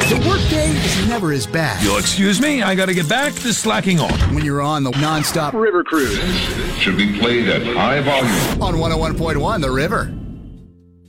The workday is never as bad. You'll excuse me, I gotta get back to slacking off. When you're on the non-stop river cruise. Should be played at high volume. On 101.1 The River.